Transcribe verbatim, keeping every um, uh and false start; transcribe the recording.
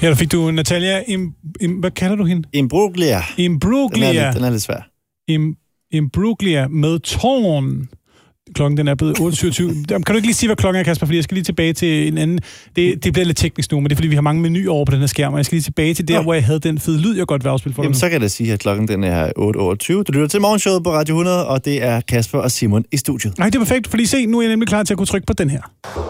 Her der fik du Natalia Im, Im, hvad kalder du hende? Imbruglia. Imbruglia. Den er lidt, den er lidt svær. Im, Imbruglia med tårn. Klokken den er blevet otte syvogtyve. Kan du ikke lige sige, hvad klokken er, Kasper? Fordi jeg skal lige tilbage til en anden... Det, det bliver lidt teknisk nu, men det er, fordi vi har mange menuer over på den her skærm, og jeg skal lige tilbage til der, ja. hvor jeg havde den fede lyd, jeg godt vil afspille for dig. Jamen, så kan jeg da sige, at klokken den er otte otteogtyve. Du lytter til morgenshowet på Radio hundrede, og det er Kasper og Simon i studiet. Nej, det er perfekt, fordi se, nu er jeg nemlig klar til at kunne trykke på den her.